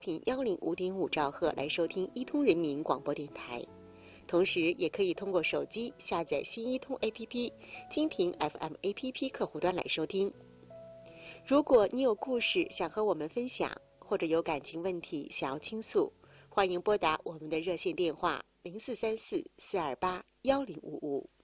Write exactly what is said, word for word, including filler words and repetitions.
频幺零五点五兆赫来收听一通人民广播电台，同时也可以通过手机下载新一通 A P P、蜻蜓 F M A P P 客户端来收听。如果你有故事想和我们分享，或者有感情问题想要倾诉，欢迎拨打我们的热线电话零四三四四二八幺零五五。